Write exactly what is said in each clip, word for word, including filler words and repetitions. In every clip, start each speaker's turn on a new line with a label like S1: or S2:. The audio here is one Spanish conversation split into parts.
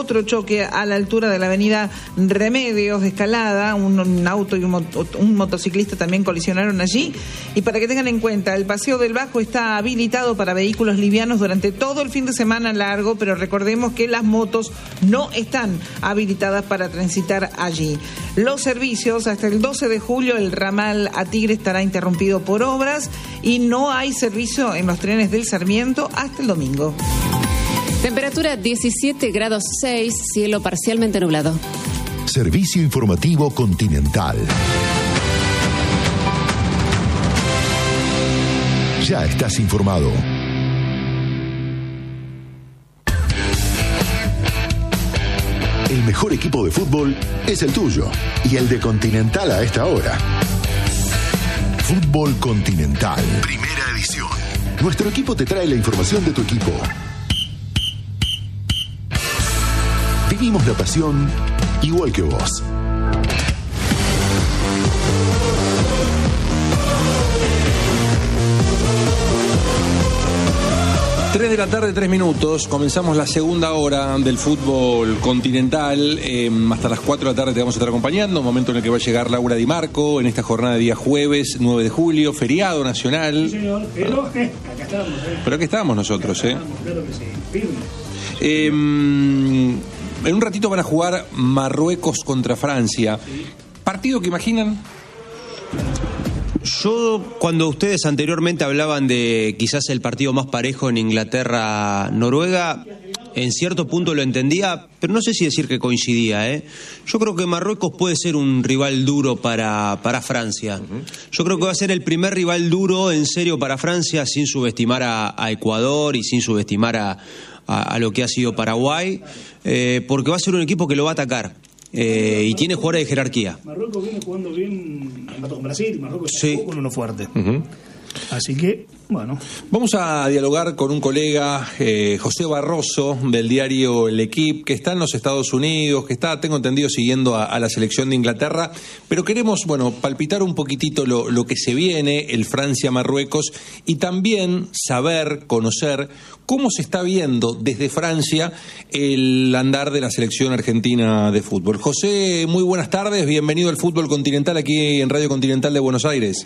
S1: otro choque a la altura de la avenida Remedios de Escalada, un, un auto y un, moto, un motociclista también colisionaron allí. Y para que tengan en cuenta, el Paseo del Bajo está habilitado para vehículos livianos durante todo el fin de semana largo, pero recordemos que las motos no están habilitadas para transitar allí. Los servicios, hasta el doce de julio, el ramal a Tigre estará interrumpido por obras y no hay servicio en los trenes del Sarmiento hasta el domingo.
S2: Temperatura diecisiete grados seis, cielo parcialmente nublado.
S3: Servicio informativo Continental. Ya estás informado. El mejor equipo de fútbol es el tuyo y el de Continental a esta hora. Fútbol Continental, primera edición. Nuestro equipo te trae la información de tu equipo. Vivimos la pasión igual que vos.
S4: Tres de la tarde, tres minutos. Comenzamos la segunda hora del fútbol continental. Eh, hasta las cuatro de la tarde te vamos a estar acompañando. Momento en el que va a llegar Laura Di Marco en esta jornada de día jueves, nueve de julio, feriado nacional.
S5: Sí, señor. Pero eh, acá estamos. Eh.
S4: Pero aquí estamos nosotros,
S5: acá
S4: ¿eh?
S5: Estamos, claro que sí. Firmes.
S4: Eh, en un ratito van a jugar Marruecos contra Francia. ¿Partido que imaginan?
S6: Yo, cuando ustedes anteriormente hablaban de quizás el partido más parejo en Inglaterra-Noruega, en cierto punto lo entendía, pero no sé si decir que coincidía, ¿eh? Yo creo que Marruecos puede ser un rival duro para, para Francia. Yo creo que va a ser el primer rival duro en serio para Francia, sin subestimar a, a Ecuador y sin subestimar a, a, a lo que ha sido Paraguay, eh, porque va a ser un equipo que lo va a atacar. Eh, y tiene jugadores de jerarquía.
S5: Marruecos viene jugando bien, empató con Brasil, Marruecos
S4: sí.
S5: jugó con uno fuerte.
S4: Uh-huh.
S5: Así que, bueno.
S4: Vamos a dialogar con un colega, eh, José Barroso, del diario El Equipo, que está en los Estados Unidos, que está, tengo entendido, siguiendo a, a la selección de Inglaterra, pero queremos, bueno, palpitar un poquitito lo, lo que se viene, el Francia-Marruecos, y también saber, conocer cómo se está viendo desde Francia el andar de la selección argentina de fútbol. José, muy buenas tardes, bienvenido al Fútbol Continental aquí en Radio Continental de Buenos Aires.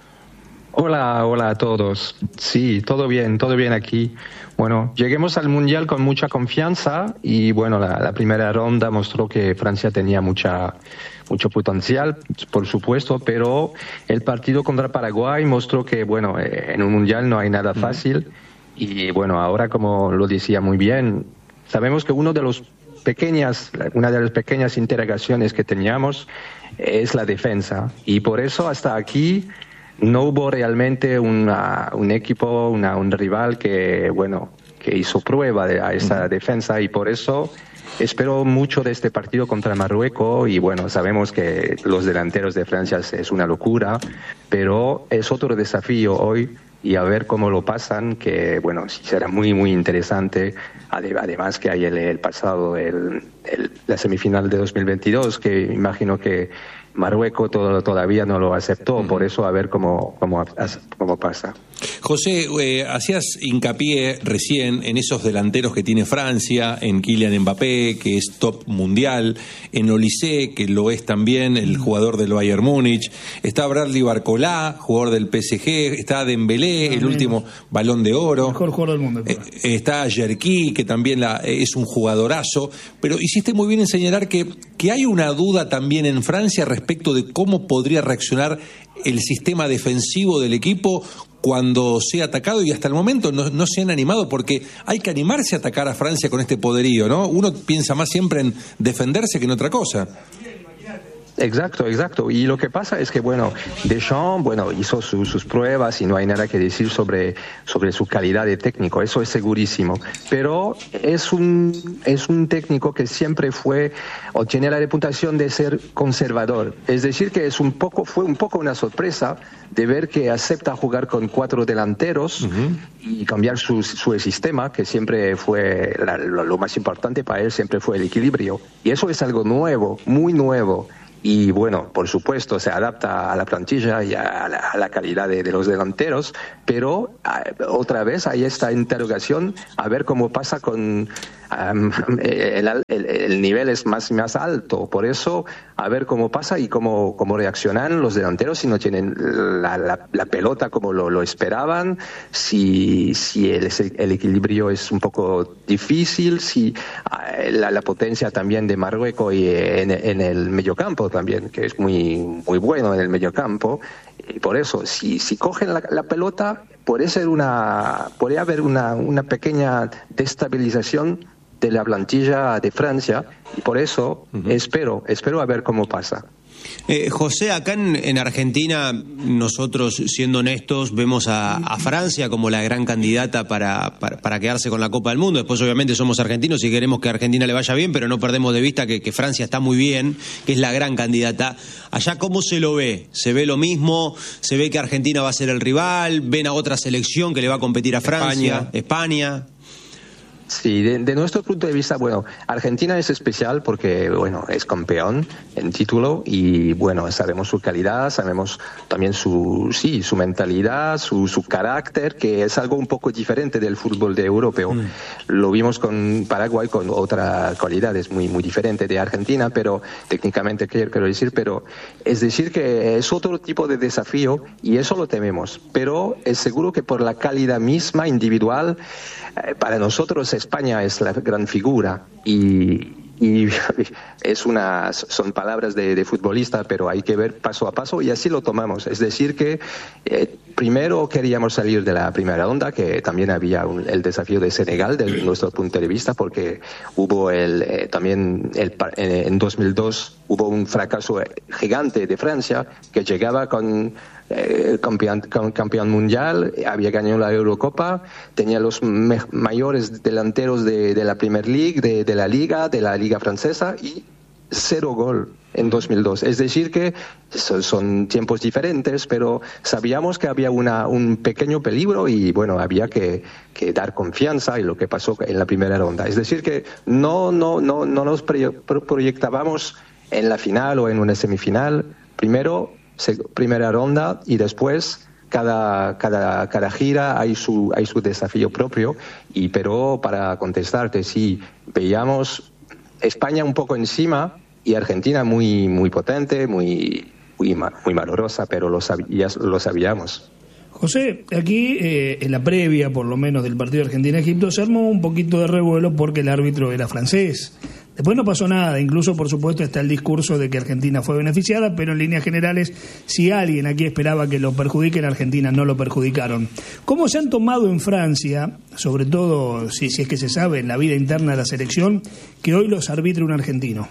S7: Hola, hola a todos. Sí, todo bien, todo bien aquí. Bueno, lleguemos al Mundial con mucha confianza y bueno, la, la primera ronda mostró que Francia tenía mucha, mucho potencial, por supuesto, pero el partido contra Paraguay mostró que bueno, en un Mundial no hay nada fácil y bueno, ahora como lo decía muy bien, sabemos que uno de los pequeñas, una de las pequeñas interrogaciones que teníamos es la defensa y por eso hasta aquí no hubo realmente una, un equipo, una, un rival que, bueno, que hizo prueba de, a esa defensa y por eso espero mucho de este partido contra Marruecos y bueno, sabemos que los delanteros de Francia es una locura, pero es otro desafío hoy y a ver cómo lo pasan, que bueno, sí será muy, muy interesante. Además que hay el, el pasado, el, el, la semifinal de dos mil veintidós, que imagino que Marruecos todo, todavía no lo aceptó, por eso a ver cómo, cómo, cómo pasa.
S4: José, eh, hacías hincapié recién en esos delanteros que tiene Francia, en Kylian Mbappé, que es top mundial, en Olise, que lo es también, el jugador del Bayern Múnich, está Bradley Barcola, jugador del P S G, está Dembélé, el último Balón de Oro,
S5: el mejor jugador del mundo.
S4: Eh, está Jerky, que también la, es un jugadorazo, pero hiciste muy bien en señalar que, que hay una duda también en Francia respecto de cómo podría reaccionar el sistema defensivo del equipo cuando sea atacado y hasta el momento no, no se han animado porque hay que animarse a atacar a Francia con este poderío, ¿no? Uno piensa más siempre en defenderse que en otra cosa.
S7: Exacto, exacto. Y lo que pasa es que, bueno, Deschamps, bueno, hizo su, sus pruebas y no hay nada que decir sobre, sobre su calidad de técnico, eso es segurísimo. Pero es un, es un técnico que siempre fue, o tiene la reputación de ser conservador. Es decir, que es un poco, fue un poco una sorpresa de ver que acepta jugar con cuatro delanteros uh-huh. y cambiar su, su sistema, que siempre fue, la, lo, lo más importante para él siempre fue el equilibrio. Y eso es algo nuevo, muy nuevo. Y bueno, por supuesto, se adapta a la plantilla y a la, a la calidad de, de los delanteros, pero a, otra vez hay esta interrogación a ver cómo pasa con, um, el, el, el nivel es más, más alto. Por eso, a ver cómo pasa y cómo, cómo reaccionan los delanteros si no tienen la, la, la pelota como lo, lo esperaban, si, si el, el equilibrio es un poco difícil, si la, la potencia también de Marruecos y en, en el mediocampo también, que es muy, muy bueno en el mediocampo. Y por eso, si, si cogen la, la pelota, puede ser una, puede haber una, una pequeña destabilización de la plantilla de Francia, y por eso uh-huh. espero, espero a ver cómo pasa.
S6: Eh, José, acá en, en Argentina, nosotros, siendo honestos, vemos a, a Francia como la gran candidata para, para, para quedarse con la Copa del Mundo. Después, obviamente, somos argentinos y queremos que a Argentina le vaya bien, pero no perdemos de vista que, que Francia está muy bien, que es la gran candidata. Allá, ¿cómo se lo ve? ¿Se ve lo mismo? ¿Se ve que Argentina va a ser el rival? ¿Ven a otra selección que le va a competir a Francia? España. España.
S7: Sí, de, de nuestro punto de vista, bueno, Argentina es especial porque, bueno, es campeón en título y, bueno, sabemos su calidad, sabemos también su, sí, su mentalidad, su, su carácter, que es algo un poco diferente del fútbol de europeo. Mm. Lo vimos con Paraguay con otra calidad, es muy, muy diferente de Argentina, pero técnicamente quiero, quiero decir, pero es decir que es otro tipo de desafío y eso lo tememos, pero es seguro que por la calidad misma individual, eh, para nosotros España es la gran figura y, y es una, son palabras de, de futbolista, pero hay que ver paso a paso y así lo tomamos. Es decir que eh, primero queríamos salir de la primera ronda, que también había un, el desafío de Senegal desde nuestro punto de vista, porque hubo el, eh, también el, en, en dos mil dos hubo un fracaso gigante de Francia que llegaba con Eh, campeón, campeón mundial, había ganado la Eurocopa, tenía los me- mayores delanteros de, de la Premier League, de, de la Liga, de la Liga Francesa y cero gol en dos mil dos. Es decir que son, son tiempos diferentes, pero sabíamos que había una, un pequeño peligro y bueno, había que, que dar confianza en lo que pasó en la primera ronda. Es decir que no, no, no, no nos proyectábamos en la final o en una semifinal. Primero primera ronda y después cada cada cada gira hay su hay su desafío propio. Y pero para contestarte, sí, veíamos España un poco encima y Argentina muy muy potente, muy muy muy valorosa, pero lo sabía, lo sabíamos.
S5: José, aquí eh, en la previa, por lo menos, del partido Argentina-Egipto, se armó un poquito de revuelo porque el árbitro era francés. Después no pasó nada, incluso por supuesto está el discurso de que Argentina fue beneficiada, pero en líneas generales, si alguien aquí esperaba que lo perjudiquen, Argentina no lo perjudicaron. ¿Cómo se han tomado en Francia, sobre todo si, si es que se sabe en la vida interna de la selección, que hoy los arbitre un argentino?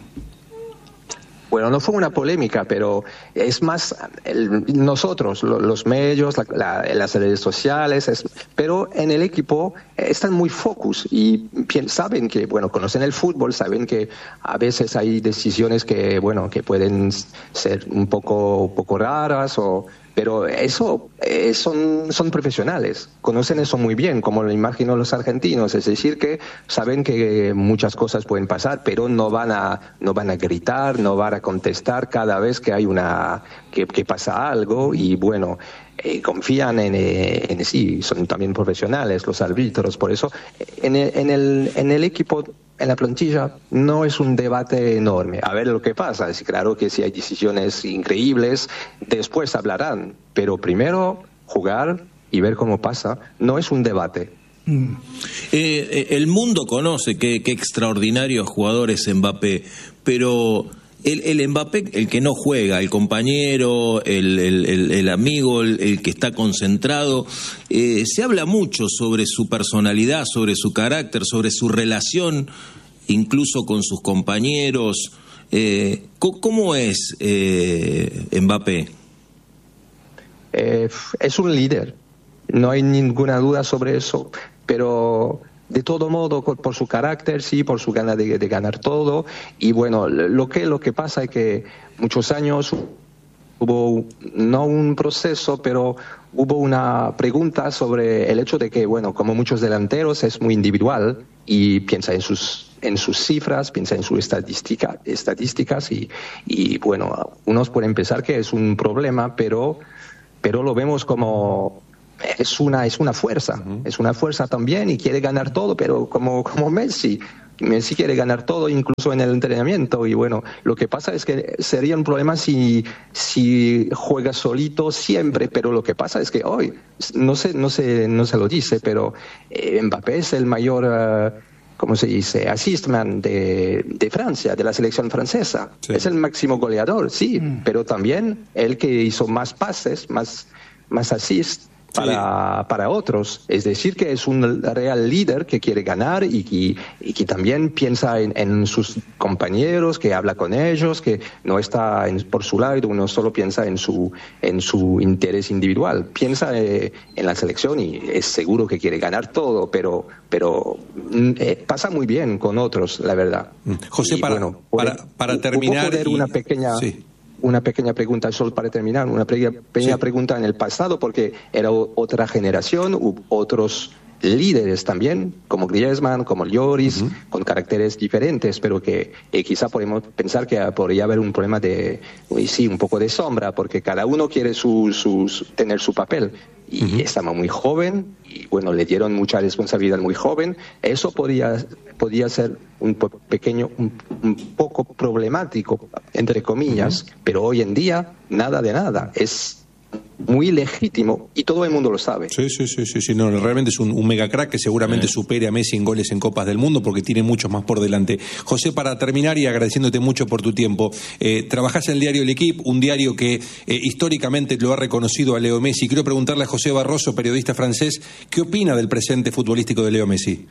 S7: Bueno, no fue una polémica, pero es más el, nosotros, lo, los medios, la, la, las redes sociales, es, pero en el equipo están muy focus y saben que, bueno, conocen el fútbol, saben que a veces hay decisiones que, bueno, que pueden ser un poco, un poco raras o... Pero eso eh, son, son profesionales, conocen eso muy bien, como lo imagino los argentinos, es decir que saben que muchas cosas pueden pasar, pero no van a, no van a gritar, no van a contestar cada vez que hay una, que, que pasa algo y bueno, eh, confían en, eh, en sí, son también profesionales los árbitros, por eso en el, en el, en el equipo, en la plantilla no es un debate enorme. A ver lo que pasa. Es claro que si hay decisiones increíbles, después hablarán. Pero primero jugar y ver cómo pasa. No es un debate.
S8: Mm. Eh, el mundo conoce qué, qué extraordinarios jugadores Mbappé, pero el, el Mbappé, el que no juega, el compañero, el, el, el, el amigo, el, el que está concentrado, eh, se habla mucho sobre su personalidad, sobre su carácter, sobre su relación, incluso con sus compañeros. Eh, ¿Cómo es eh, Mbappé?
S7: Eh, es un líder, no hay ninguna duda sobre eso, pero... De todo modo, por su carácter, sí, por su ganas de, de ganar todo. Y bueno, lo que, lo que pasa es que muchos años hubo, no un proceso, pero hubo una pregunta sobre el hecho de que, bueno, como muchos delanteros, es muy individual y piensa en sus en sus cifras, piensa en sus estadística, estadísticas y, y, bueno, unos pueden pensar que es un problema, pero, pero lo vemos como... Es una, es una fuerza, uh-huh. es una fuerza también y quiere ganar todo, pero como, como Messi, Messi quiere ganar todo, incluso en el entrenamiento, y bueno, lo que pasa es que sería un problema si, si juega solito siempre, pero lo que pasa es que hoy, no se, no se, no se lo dice, pero eh, Mbappé es el mayor... Uh, ¿cómo se dice? Assist man de, de Francia, de la selección francesa. Sí. Es el máximo goleador, sí, mm. pero también el que hizo más pases, más, más assists para, sí. para otros. Es decir, que es un real líder que quiere ganar y que, y que también piensa en, en sus compañeros, que habla con ellos, que no está en, por su lado, uno solo piensa en su, en su interés individual. Piensa eh, en la selección y es seguro que quiere ganar todo, pero, pero eh, pasa muy bien con otros, la verdad.
S4: José,
S7: y,
S4: para,
S7: bueno,
S4: para, para terminar...
S7: ¿Puedo poner
S4: y...
S7: una pequeña...
S4: Sí.
S7: Una pequeña pregunta, solo para terminar, una pequeña, pequeña sí. pregunta en el pasado, porque era otra generación, hubo otros líderes también, como Griezmann, como Lloris, uh-huh. con caracteres diferentes, pero que eh, quizá podemos pensar que podría haber un problema de, sí, un poco de sombra, porque cada uno quiere su, su, su, tener su papel. Y uh-huh. estaba muy joven, y bueno, le dieron mucha responsabilidad muy joven. Eso podía, podía ser un po- pequeño, un, un poco problemático, entre comillas, uh-huh. pero hoy en día, nada de nada. Es muy legítimo y todo el mundo lo sabe.
S4: Sí, sí, sí, sí, sí. No, realmente es un, un mega crack que seguramente sí. supere a Messi en goles en Copas del Mundo porque tiene muchos más por delante. José, para terminar y agradeciéndote mucho por tu tiempo, eh, trabajás en el diario El Equipo, un diario que eh, históricamente lo ha reconocido a Leo Messi. Quiero preguntarle a José Barroso, periodista francés, ¿qué opina del presente futbolístico de Leo Messi?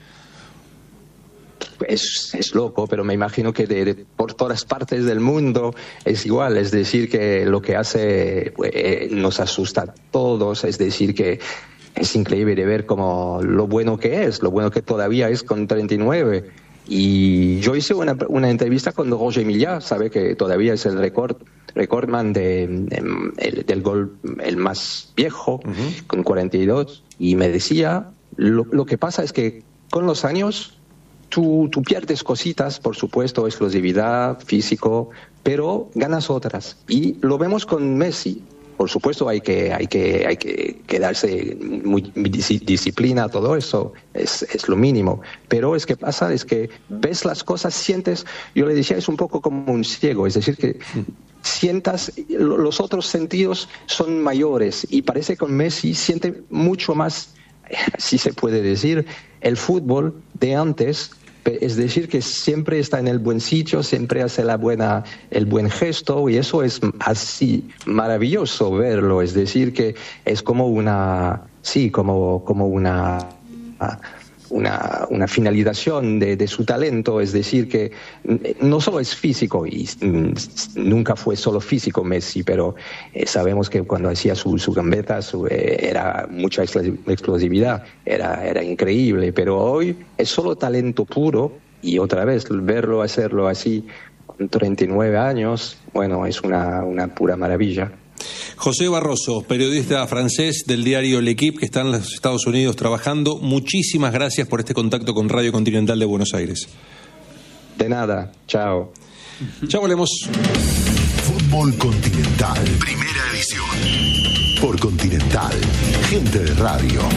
S7: Es, es loco, pero me imagino que de, de, por todas partes del mundo es igual, es decir, que lo que hace pues, nos asusta a todos, es decir, que es increíble de ver como lo bueno que es, lo bueno que todavía es con treinta y nueve. Y yo hice una, una entrevista con Roger Millat, sabe que todavía es el récord recordman de, de, el, del gol el más viejo, uh-huh. con cuarenta y dos, y me decía, lo, lo que pasa es que con los años Tú, tú pierdes cositas, por supuesto, explosividad, físico, pero ganas otras. Y lo vemos con Messi. Por supuesto, hay que, hay que, hay que quedarse muy disciplina, todo eso es, es lo mínimo. Pero es que pasa, es que ves las cosas, sientes, yo le decía, es un poco como un ciego, es decir, que sientas, los otros sentidos son mayores y parece que con Messi siente mucho más, si se puede decir, el fútbol de antes. Es decir, que siempre está en el buen sitio, siempre hace la buena, el buen gesto, y eso es así maravilloso verlo. Es decir, que es como una, sí, como, como una, una, una finalización de, de su talento. Es decir, que no solo es físico, y nunca fue solo físico Messi, pero eh, sabemos que cuando hacía su, su gambeta su, eh, era mucha explosividad, era, era increíble, pero hoy es solo talento puro, y otra vez verlo hacerlo así con treinta y nueve años, bueno, es una, una pura maravilla.
S4: José Barroso, periodista francés del diario El Equipo, que está en los Estados Unidos trabajando, muchísimas gracias por este contacto con Radio Continental de Buenos Aires.
S7: De nada, chao.
S4: Ya volvemos.
S3: Fútbol Continental, primera edición. Por Continental, gente de radio.